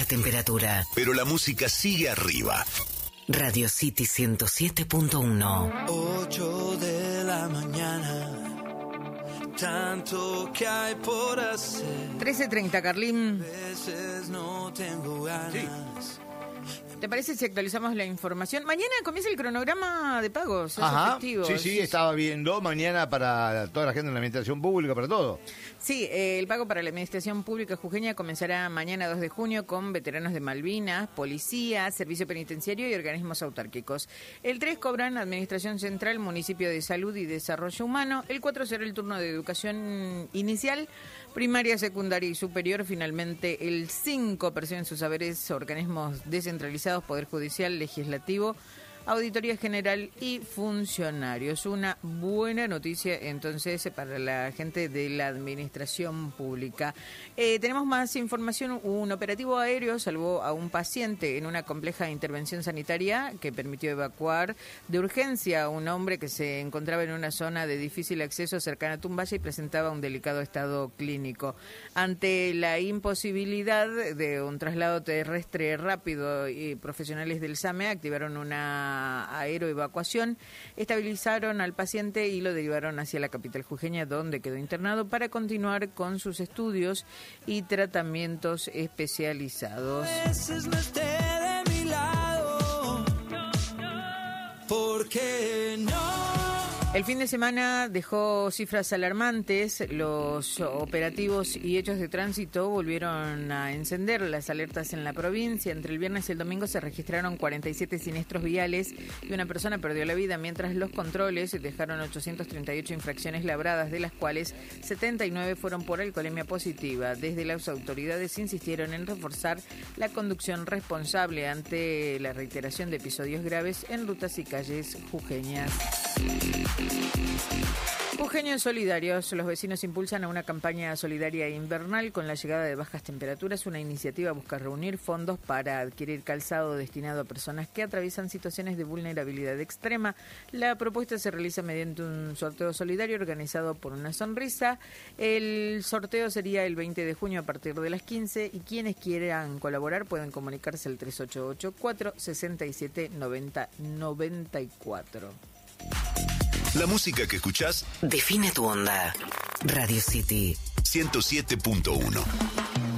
temperatura. Pero la música sigue arriba. Radio City 107.1. 8 de la mañana. Tanto que hay por hacer. 13:30, Carlín. Veces no tengo ganas. Sí. ¿Te parece si actualizamos la información? Mañana comienza el cronograma de pagos, esos festivos. Sí, estaba viendo mañana para toda la gente de la administración pública, para todo. Sí, el pago para la administración pública jujeña comenzará mañana 2 de junio con veteranos de Malvinas, policía, servicio penitenciario y organismos autárquicos. El 3 cobran Administración Central, Municipio de Salud y Desarrollo Humano. El 4 será el turno de educación inicial, primaria, secundaria y superior. Finalmente, el 5 perciben sus saberes organismos descentralizados, Poder Judicial, Legislativo, Auditoría General y funcionarios. Una buena noticia entonces para la gente de la administración pública. Tenemos más información. Un operativo aéreo salvó a un paciente en una compleja intervención sanitaria que permitió evacuar de urgencia a un hombre que se encontraba en una zona de difícil acceso cercana a Tumballe y presentaba un delicado estado clínico. Ante la imposibilidad de un traslado terrestre rápido, y profesionales del SAME activaron una aeroevacuación, estabilizaron al paciente y lo derivaron hacia la capital jujeña, donde quedó internado para continuar con sus estudios y tratamientos especializados. Veces no esté de mi lado. ¿Por qué no? El fin de semana dejó cifras alarmantes. Los operativos y hechos de tránsito volvieron a encender las alertas en la provincia. Entre el viernes y el domingo se registraron 47 siniestros viales y una persona perdió la vida, mientras los controles dejaron 838 infracciones labradas, de las cuales 79 fueron por alcoholemia positiva. Desde las autoridades insistieron en reforzar la conducción responsable ante la reiteración de episodios graves en rutas y calles jujeñas. Jujeños solidarios. Los vecinos impulsan a una campaña solidaria invernal con la llegada de bajas temperaturas. Una iniciativa busca reunir fondos para adquirir calzado destinado a personas que atraviesan situaciones de vulnerabilidad extrema. La propuesta se realiza mediante un sorteo solidario organizado por Una Sonrisa. El sorteo sería el 20 de junio a partir de las 15 y quienes quieran colaborar pueden comunicarse al 3884-6790-94. La música que escuchás Define tu onda. Radio City 107.1.